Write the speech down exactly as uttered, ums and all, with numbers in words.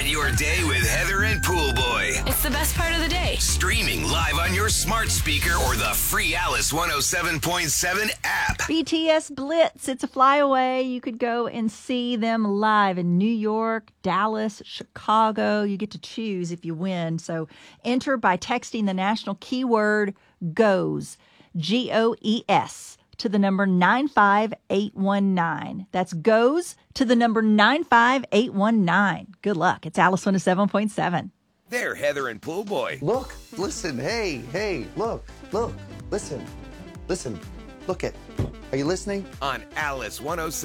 Start your day with Heather and Pool Boy. It's the best part of the day. Streaming live on your smart speaker or the free Alice one oh seven point seven app. B T S Blitz, it's a flyaway. You could go and see them live in New York, Dallas, Chicago. You get to choose if you win. So enter by texting the national keyword GOES, G O E S, to the number nine five eight one nine. That's GOES to the number nine five eight one nine. Good luck. It's Alice one oh seven point seven. They're Heather and Pool Boy. Look, listen, hey, hey, look, look, listen, listen, look it. Are you listening? On Alice one oh seven.